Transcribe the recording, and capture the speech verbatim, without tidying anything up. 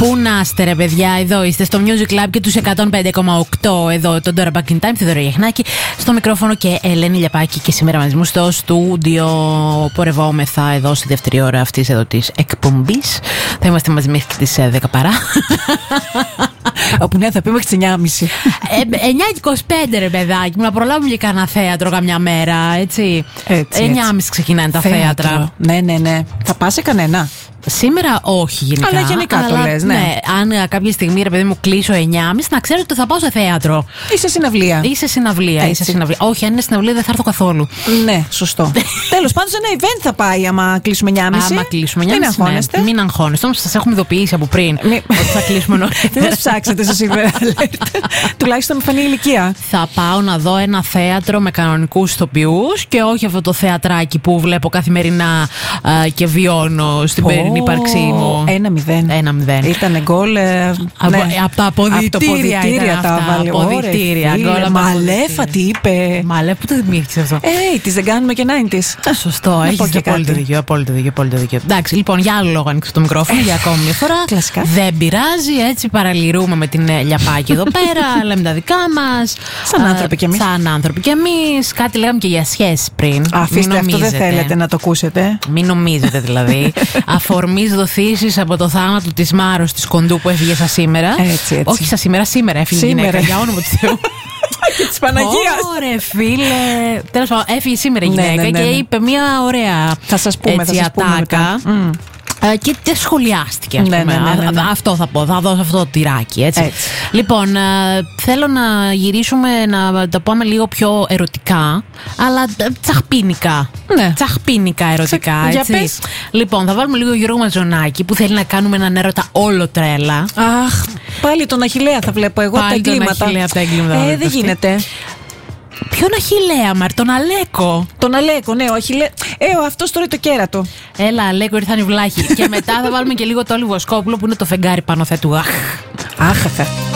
Πού να είστε, ρε παιδιά, εδώ είστε στο Music Club και τους εκατόν πέντε κόμμα οκτώ. Εδώ τον Τώρα Back in Time, Θεοδωρία Γιαχνάκη, στο μικρόφωνο και Ελένη Λιαπάκη. Και σήμερα μαζί μου στο στούντιο πορευόμεθα εδώ στη δεύτερη ώρα αυτής εδώ της εκπομπής. Θα είμαστε μαζί μέχρι και τις δέκα παρά. Όπου ναι, θα πει μέχρι τις εννιά και μισή. εννιά και είκοσι πέντε, ρε παιδάκι μου, να προλάβουμε και κανένα θέατρο καμιά μέρα, έτσι. έτσι εννιά και μισή ξεκινάνε τα θέατρο. θέατρα. Ναι, ναι, ναι. Θα πας σε κανένα? Σήμερα όχι γενικά. Αλλά γενικά αλλά, το λες, ναι. ναι. Αν κάποια στιγμή, ρε παιδί μου, κλείσω εννιά και μισή, να ξέρω ότι θα πάω σε θέατρο. Ή σε συναυλία. Ή σε συναυλία. Ή σε συναυλία. Όχι, αν είναι συναυλία δεν θα έρθω καθόλου. Ναι, σωστό. Τέλος πάντων, σε ένα event θα πάει άμα κλείσουμε εννιά και μισή. Άμα κλείσουμε εννιά και μισή. Μην αγχώνεστε. Ναι. Μην αγχώνεστε. Όμως σας έχουμε ειδοποιήσει από πριν Μη... ότι θα κλείσουμε νωρίτερα. Δεν θα ψάξετε στο Silver Alert. Τουλάχιστον με φανή ηλικία. Θα πάω να δω ένα θέατρο με κανονικούς ηθοποιούς και όχι αυτό το θεατράκι που βλέπω καθημερινά α, και βιώνω στην oh. περινή ύπαρξή μου. Ένα μηδέν. Ένα μηδέν. Ήτανε γκολ. Ε, από, ναι. από τα αποδυτήρια. Από τα αποδυτήρια. Μαλέφα, τι είπε. Μαλέφα, πού το δημιούργησε αυτό. Ε, τη δεν κάνουμε και ενενήντα. Α, σωστό, έχει απόλυτο δίκιο. Απόλυτο δίκιο. Εντάξει, λοιπόν, για άλλο λόγο ανοίξω το μικρόφωνο για ακόμη μια φορά. Κλασικά. Δεν πειράζει, έτσι παραλυρούμε με την Λιαπάκη εδώ πέρα. Λέμε τα δικά μας. Σαν άνθρωποι κι εμείς. Σαν άνθρωποι κι εμείς. Κάτι λέγαμε και για σχέσεις πριν. Αφήστε αυτό, δεν θέλετε να το ακούσετε. Μην νομίζετε δηλαδή. Αφορμής δοθήσεις από το θάνατο της Μάρος της Κοντού που έφυγε σα σήμερα. Έτσι, έτσι. Όχι σα σήμερα, σήμερα έφυγε η γυναίκα. Για όνομα του Θεού. Και της Παναγίας. Ωραία, φίλε. Τέλος πάντων, έφυγε σήμερα η γυναίκα ναι, ναι, ναι, ναι. και είπε μια ωραία. Θα σας πούμε, έτσι, θα σας πούμε ατάκα. Mm. Και τε σχολιάστηκε, ας ναι, πούμε. Ναι, ναι, ναι, ναι. Αυτό θα πω, θα δώσω αυτό το τυράκι, έτσι. έτσι. Λοιπόν, θέλω να γυρίσουμε, να τα πούμε λίγο πιο ερωτικά, αλλά τσαχπίνικα. Ναι. Τσαχπίνικα ερωτικά, Ξα... έτσι. Για πες. Λοιπόν, θα βάλουμε λίγο Γιώργο Μαζονάκη που θέλει να κάνουμε έναν έρωτα όλο τρέλα. Αχ, πάλι τον Αχιλλέα θα βλέπω εγώ. Πάλι τα εγκλήματα. Τον Αχιλλέα, τα εγκλήματα. Ε, δεν γίνεται. Ποιον Αχιλλέα, Μαρ, τον Αλέκο. Τον Αλέκο, ναι, ο Αχιλλέα. Ε, ο αυτός τώρα το κέρατο. Έλα, Αλέκο, ήρθαν οι βλάχοι. Και μετά θα βάλουμε και λίγο το Όλυ Βοσκόπουλο που είναι το φεγγάρι πάνω θέτου. Αχ. Αχ, αχ.